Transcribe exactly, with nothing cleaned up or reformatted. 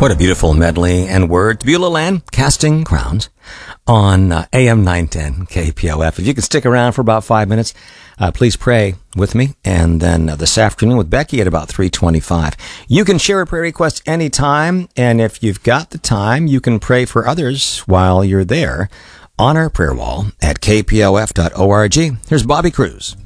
What a beautiful medley and words. Beulah Land, Casting Crowns, on uh, A M nine ten K P O F. If you can stick around for about five minutes, uh, please pray with me. And then uh, this afternoon with Becky at about three twenty-five. You can share a prayer request anytime. And if you've got the time, you can pray for others while you're there on our prayer wall at k p o f dot org. Here's Bobby Cruz.